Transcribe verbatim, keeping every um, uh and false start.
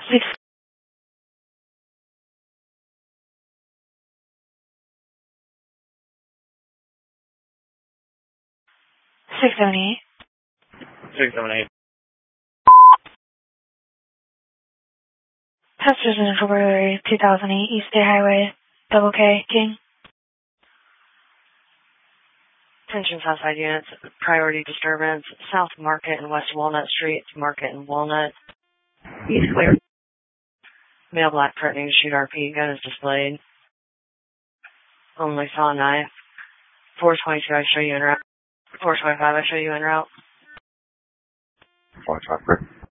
Six six seven eight. Six seven eight. Passengers in February two thousand eight East State Highway, Double K, King. Attention Southside units, priority disturbance, South Market and West Walnut Streets, Market and Walnut. East clear. Male black threatening to shoot R P, gun is displayed. Only saw a knife. four twenty-two, I show you en route. four twenty-five, I show you en route. four twenty-five.